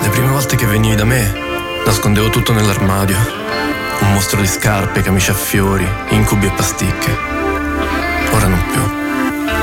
prime volte che venivi da me, nascondevo tutto nell'armadio. Un mostro di scarpe, camicie a fiori, incubi e pasticche.